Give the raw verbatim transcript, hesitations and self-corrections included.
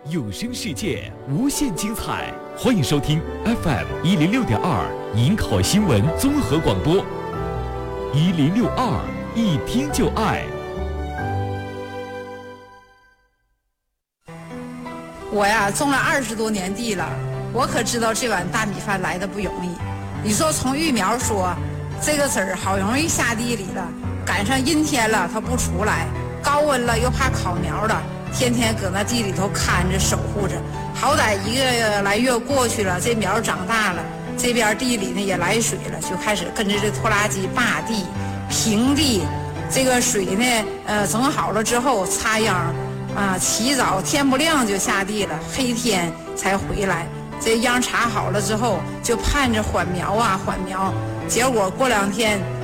有声世界无限精彩，欢迎收听 F M 一零六点二银考新闻综合广播，一零六二一听就爱。 我呀，种了二十多年地了，我可知道这碗大米饭来的不容易。你说从育苗说，这个籽儿好容易下地里了，赶上阴天了它不出来，高温了又怕烤苗了。天天搁那地里头看着守护着，好歹一个来月过去了，这苗长大了，这边地里呢也来水了，就开始跟着这拖拉机扒地、平地，这个水呢，呃，整好了之后插秧，啊，起早天不亮就下地了，黑天才回来。这秧插好了之后，就盼着缓苗啊缓苗，结果过两天。